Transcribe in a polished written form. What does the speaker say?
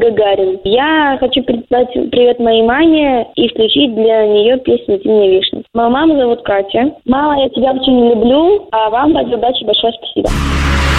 Гагарин. Я хочу передать привет моей маме и включить для нее песню «Ты меня вишня». Мою маму зовут Катя. Мама, я тебя очень люблю, а вам, удачи, большое спасибо.